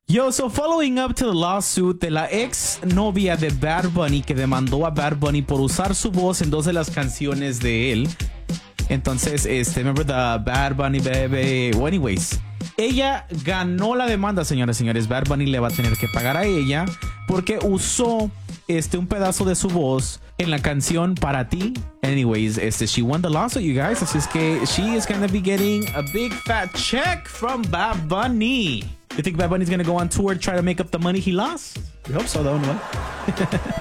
Yo, so following up to the lawsuit de la ex novia de Bad Bunny que demandó a Bad Bunny por usar su voz en dos de las canciones de él. Entonces, remember the Bad Bunny baby. Well, anyways, ella ganó la demanda, señores y señores. Bad Bunny le va a tener que pagar a ella porque usó un pedazo de su voz en la canción Para Ti. Anyways, she won the lawsuit, you guys. Así es que she is gonna be getting a big fat check from Bad Bunny. You think Bad Bunny's gonna go on tour, try to make up the money he lost? We hope so, though, no?